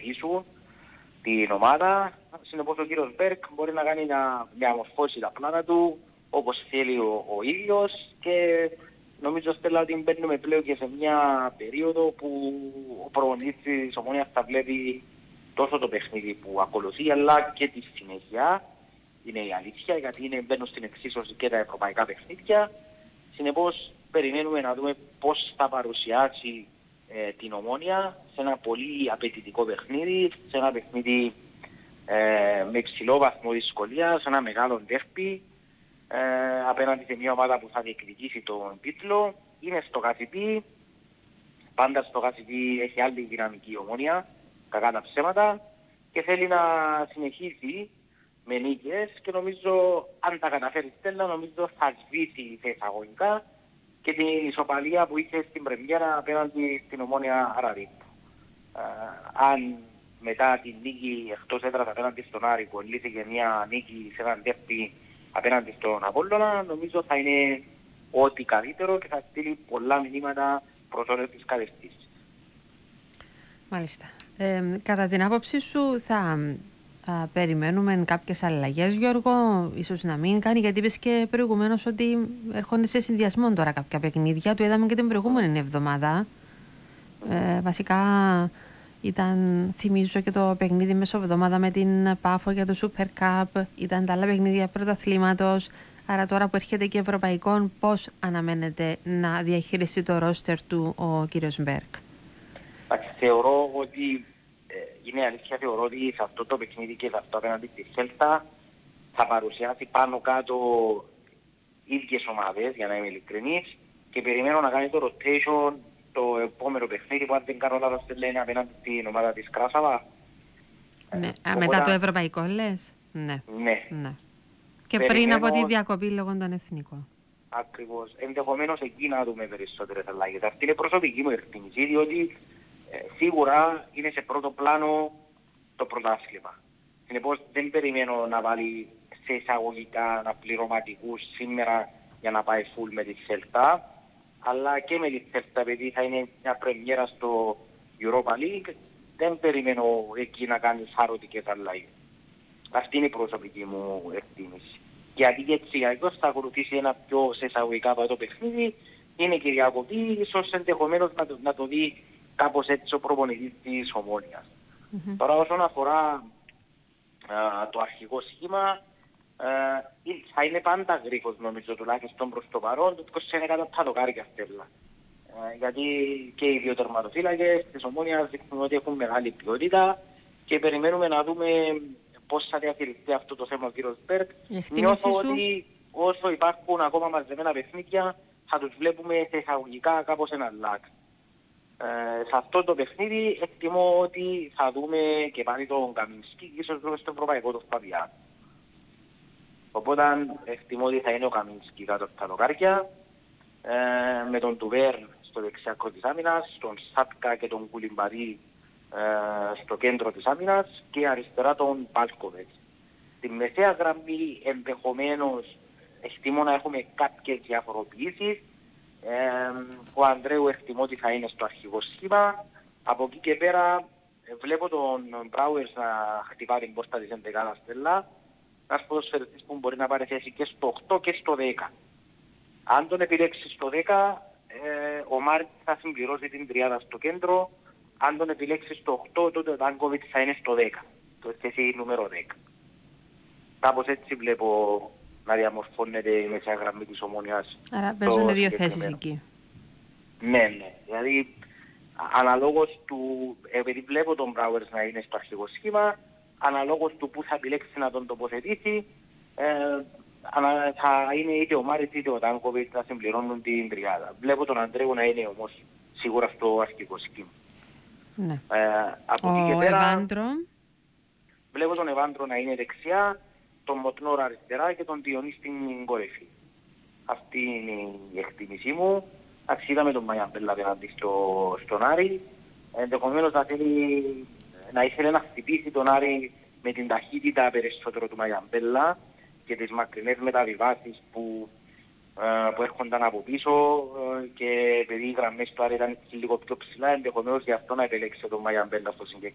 βοηθήσουν την ομάδα. Συνεπώς ο κύριος Μπέρκ μπορεί να κάνει να διαμορφώσει τα πλάνα του όπως θέλει ο ίδιος και νομίζω Στέλλα ότι μπαίνουμε πλέον και σε μια περίοδο που ο προπονητής της Ομόνοιας θα βλέπει τόσο το παιχνίδι που ακολουθεί αλλά και τη συνέχεια. Είναι η αλήθεια γιατί μπαίνουν στην εξίσωση και τα ευρωπαϊκά παιχνίδια. Συνεπώς περιμένουμε να δούμε πώς θα παρουσιάσει την Ομόνια σε ένα πολύ απαιτητικό παιχνίδι, σε ένα παιχνίδι με υψηλό βαθμό δυσκολίας, σε ένα μεγάλο ντέρμπι απέναντι σε μια ομάδα που θα διεκδικήσει τον τίτλο. Είναι στο Γασιπί, πάντα στο Γασιπί έχει άλλη δυναμική η Ομόνια, κακά τα ψέματα, και θέλει να συνεχίσει με νίκες και νομίζω αν τα καταφέρει Στέλλα νομίζω θα σβήσει σε εισαγωγικά και την ισοπαλία που είχε στην πρεμιέρα απέναντι στην Ομόνια Αραρίπ. Αν μετά την νίκη εκτός έδρας απέναντι στον Άρη που λύθηκε μια νίκη σε έναν ντέρμπι απέναντι στον Απόλλωνα, νομίζω θα είναι ό,τι καλύτερο και θα στείλει πολλά μηνύματα προς όλες τις κατευθύνσεις. Μάλιστα. Κατά την άποψή σου θα περιμένουμε κάποιες αλλαγές, Γιώργο, ίσως να μην κάνει, γιατί είπες και προηγουμένως ότι έρχονται σε συνδυασμό τώρα κάποια παιχνίδια, το είδαμε και την προηγούμενη εβδομάδα. Βασικά θυμίζω και το παιχνίδι μεσοβδομάδα με την Πάφο για το Super Cup, ήταν τα άλλα παιχνίδια πρωταθλήματος, άρα τώρα που έρχεται και ευρωπαϊκόν, πώς αναμένεται να διαχειριστεί το ρόστερ του ο κύριος Μπέρκ? Θεωρώ ότι είναι αλήθεια, θεωρώ ότι σε αυτό το παιχνίδι και σε αυτό απέναντι στη Χέλτα θα παρουσιάσει πάνω κάτω ίδιες ομάδες, για να είμαι ειλικρινής, και περιμένω να κάνει το rotation το επόμενο παιχνίδι που αν δεν κάνω λάθος λένε απέναντι στην ομάδα της Κράσαβα. Ναι. Μετά το ευρωπαϊκό λες? Ναι. Ναι. Και πριν από τη διακοπή λόγω των εθνικών. Ακριβώς. Ενδεχομένως εκεί να δούμε περισσότερες αλλαγές. Αυτή είναι προσωπική μου εκτίμηση, διότι σίγουρα είναι σε πρώτο πλάνο το πρωτάθλημα. Συνεπώς δεν περιμένω να βάλει σε εισαγωγικά αναπληρωματικούς σήμερα για να πάει full με τη Celta, αλλά και με τη Celta, επειδή θα είναι μια πρεμιέρα στο Europa League, δεν περιμένω εκεί να κάνει σαρωτικές αλλαγές. Αυτή είναι η προσωπική μου εκτίμηση. Γιατί έτσι αλλιώς θα ακολουθήσει ένα πιο σε εισαγωγικά το παιχνίδι, είναι και διακοπή, ίσως ενδεχομένως να το δει κάπως έτσι ο προπονητής της Ομόνοιας. Τώρα όσον αφορά το αρχικό σχήμα, θα είναι πάντα γρήγορος νομίζω τουλάχιστον προς το παρόν, το 20% θα το κάνει και Στέλλα. Γιατί και οι δύο τερματοφύλακες της Ομόνοιας δείχνουν ότι έχουν μεγάλη ποιότητα και περιμένουμε να δούμε πώς θα διαχειριστεί αυτό το θέμα ο κύριος Μπέρκ. Νιώθω ότι όσο υπάρχουν ακόμα μαζεμένα παιχνίδια θα τους βλέπουμε σε εισαγωγικά κάπως ένα λάκ. Σε αυτό το παιχνίδι εκτιμώ ότι θα δούμε και πάλι τον Καμίνσκι και ίσως στο ευρωπαϊκό το Φαβιάν. Οπότε εκτιμώ ότι θα είναι ο Καμίνσκι κάτω στα δοκάρια, με τον Τουβέρ στο δεξιάκρο της άμυνας, τον Σάτκα και τον Κουλιμπαρί στο κέντρο της άμυνας και αριστερά τον Πάλκοβετς. Στη μεσαία γραμμή ενδεχομένως εκτιμώ να έχουμε κάποιες διαφοροποιήσεις. Ο Ανδρέου εκτιμώ ότι θα είναι στο αρχικό σχήμα. Από εκεί και πέρα βλέπω τον Μπράουερς να χτυπά την πόρτα της 11ης Στέλλα. Ένας ποδοσφαιριστής που μπορεί να πάρει θέση και στο 8 και στο 10. Αν τον επιλέξει στο 10, ο Μάρτιν θα συμπληρώσει την τριάδα στο κέντρο. Αν τον επιλέξει στο 8, τότε ο Τάνκοβιτς θα είναι στο 10. Το θέση νούμερο 10. Κάπως έτσι βλέπω να διαμορφώνεται η μεσαία γραμμή της Ομόνοιας. Άρα παίζουν δύο θέσεις εκεί. Ναι. Δηλαδή, αναλόγως του, επειδή βλέπω τον Μπράουερς να είναι στο αρχικό σχήμα, αναλόγως του που θα επιλέξει να τον τοποθετήσει, θα είναι είτε ο Μάριτς είτε ο Τάνκοβιτς να συμπληρώνουν την τριάδα. Βλέπω τον Αντρέου να είναι όμως σίγουρα στο αρχικό σχήμα. Ναι. Από εκεί και πέρα, Ευάντρο. Βλέπω τον Ευάντρο να είναι δεξιά, τον Μοτνόρα αριστερά και τον Διονύ στην κορυφή. Αυτή είναι η εκτίμησή μου. Αξίδαμε τον Μαγιαμπέλα απέναντι στον Άρη. Ενδεχομένως να ήθελε να χτυπήσει τον Άρη με την ταχύτητα περισσότερο του Μαγιαμπέλα και τις μακρινές μεταβιβάσεις που έρχονταν από πίσω και επειδή οι γραμμές του Άρη ήταν λίγο πιο ψηλά, ενδεχομένως γι' αυτό να επιλέξει τον Μαγιαμπέλα στο